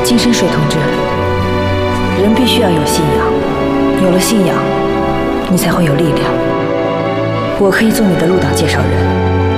金生水同志，人必须要有信仰，有了信仰，你才会有力量。我可以做你的路党介绍人。